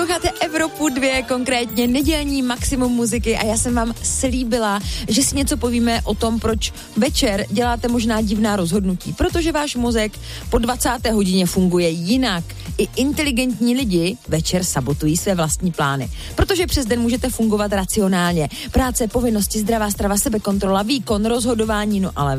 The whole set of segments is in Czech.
Posloucháte Evropu 2, konkrétně nedělní maximum muziky a já jsem vám slíbila, že si něco povíme o tom, proč večer děláte možná divná rozhodnutí, protože váš mozek po 20. hodině funguje jinak. I inteligentní lidi večer sabotují své vlastní plány, protože přes den můžete fungovat racionálně. Práce, povinnosti, zdravá strava, sebekontrola, výkon, rozhodování, no ale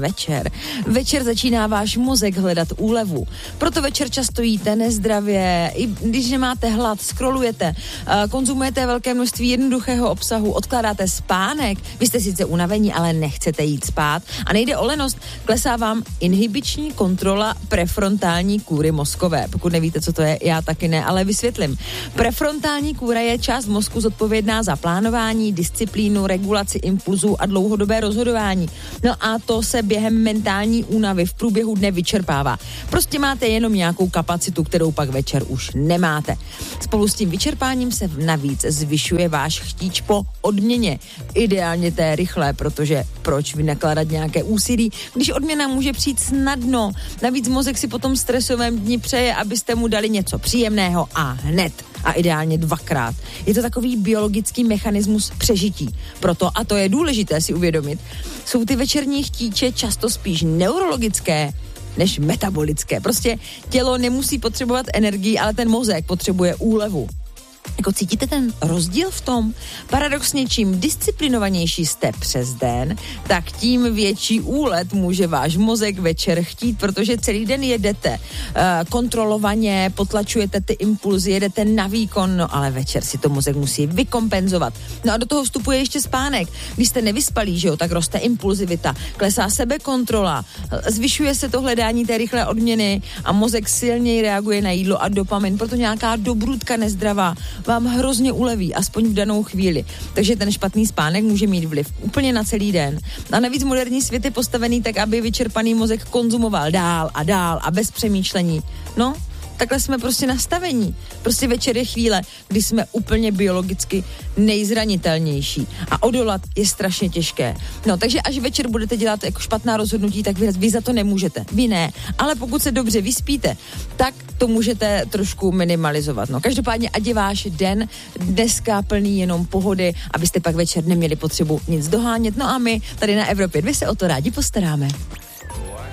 večer začíná váš mozek hledat úlevu. Proto večer často jíte nezdravě, i když nemáte hlad, scrollujete, konzumujete velké množství jednoduchého obsahu, odkládáte spánek, vy jste sice unavení, ale nechcete jít spát a nejde o lenost, klesá vám inhibiční kontrola prefrontální kůry mozkové. Pokud nevíte, co to je, já taky ne, ale vysvětlím. Prefrontální kůra je část mozku zodpovědná za plánování, disciplínu, regulaci impulzů a dlouhodobé rozhodování. No a to se během mentální únavy v průběhu dne vyčerpává. Prostě máte jenom nějakou kapacitu, kterou pak večer už nemáte. Spolu s tím vyčerpáním se navíc zvyšuje váš chtíč po odměně. Ideálně té rychlé, protože proč vynakládat nějaké úsilí, když odměna může přijít snadno. Navíc mozek si po tom stresovém dni přeje, abyste mu dali něco příjemného a hned. A ideálně 2krát. Je to takový biologický mechanismus přežití. Proto, a to je důležité si uvědomit, jsou ty večerní chtíče často spíš neurologické než metabolické. Prostě tělo nemusí potřebovat energii, ale ten mozek potřebuje úlevu. Jako cítíte ten rozdíl v tom? Paradoxně, čím disciplinovanější jste přes den, tak tím větší úlet může váš mozek večer chtít, protože celý den jedete kontrolovaně, potlačujete ty impulzy, jedete na výkon, no ale večer si to mozek musí vykompenzovat. No a do toho vstupuje ještě spánek. Když jste nevyspalí, že jo, tak roste impulzivita, klesá sebekontrola, zvyšuje se to hledání té rychlé odměny a mozek silněji reaguje na jídlo a dopamin, proto nějaká dobrůdka nezdravá vám hrozně uleví, aspoň v danou chvíli. Takže ten špatný spánek může mít vliv úplně na celý den. A navíc moderní svět je postavený tak, aby vyčerpaný mozek konzumoval dál a bez přemýšlení. No, takhle jsme prostě nastavení. Prostě večer je chvíle, kdy jsme úplně biologicky nejzranitelnější a odolat je strašně těžké. No, takže až večer budete dělat jako špatná rozhodnutí, tak vy za to nemůžete. Vy ne. Ale pokud se dobře vyspíte, tak to můžete trošku minimalizovat. No, každopádně ať je váš den dneska plný jenom pohody, abyste pak večer neměli potřebu nic dohánět. No a my tady na Evropě 2 se o to rádi postaráme.